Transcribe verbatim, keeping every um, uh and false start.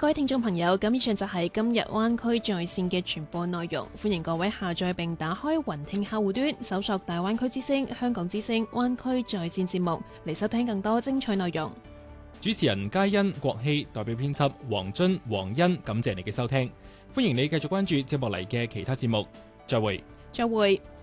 各位聽眾朋友，咁以上就係今日灣區在線嘅全部內容。歡迎各位下載並打開雲聽客戶端，搜索大灣區之聲、香港之聲、灣區在線節目嚟收聽更多精彩內容。 主持人嘉欣、郭希，代表編輯黃津、黃欣，感謝你嘅收聽。歡迎你繼續關注接落嚟嘅其他節目。再會。 再會。